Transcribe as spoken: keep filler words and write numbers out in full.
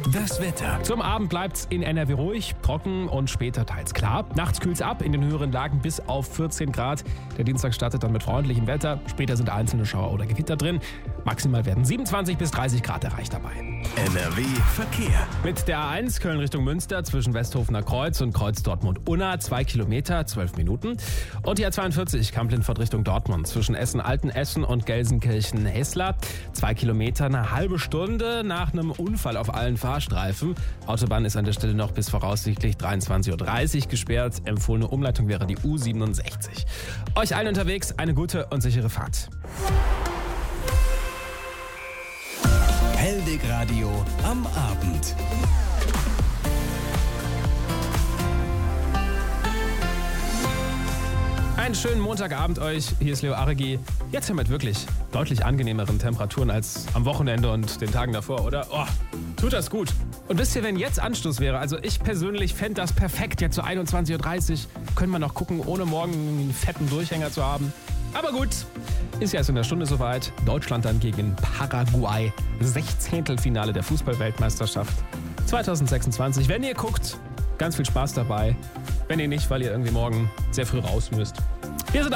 Das Wetter. Zum Abend bleibt's in N R W ruhig, trocken und später teils klar. Nachts kühlt's ab, in den höheren Lagen bis auf vierzehn Grad. Der Dienstag startet dann mit freundlichem Wetter. Später sind einzelne Schauer oder Gewitter drin. Maximal werden siebenundzwanzig bis dreißig Grad erreicht dabei. N R W Verkehr. Mit der A eins Köln Richtung Münster zwischen Westhofener Kreuz und Kreuz Dortmund-Unna zwei Kilometer, zwölf Minuten. Und die A zweiundvierzig Kamp-Lindfort Richtung Dortmund zwischen Essen-Altenessen und Gelsenkirchen-Hessler. Zwei Kilometer, eine halbe Stunde nach einem Unfall auf allen Fahrstreifen. Autobahn ist an der Stelle noch bis voraussichtlich dreiundzwanzig Uhr dreißig gesperrt. Empfohlene Umleitung wäre die U siebenundsechzig. Euch allen unterwegs eine gute und sichere Fahrt. Hellweg Radio am Abend. Einen schönen Montagabend euch. Hier ist Leo Aregi. Jetzt ja mit wirklich deutlich angenehmeren Temperaturen als am Wochenende und den Tagen davor, oder? Oh, tut das gut. Und wisst ihr, wenn jetzt Anstoß wäre, also ich persönlich fände das perfekt, jetzt zu einundzwanzig Uhr dreißig, können wir noch gucken, ohne morgen einen fetten Durchhänger zu haben. Aber gut, ist ja erst in der Stunde soweit. Deutschland dann gegen Paraguay. Sechzehntelfinale der Fußball-Weltmeisterschaft zwanzig sechsundzwanzig. Wenn ihr guckt, ganz viel Spaß dabei. Wenn ihr nicht, weil ihr irgendwie morgen sehr früh raus müsst. Wir sind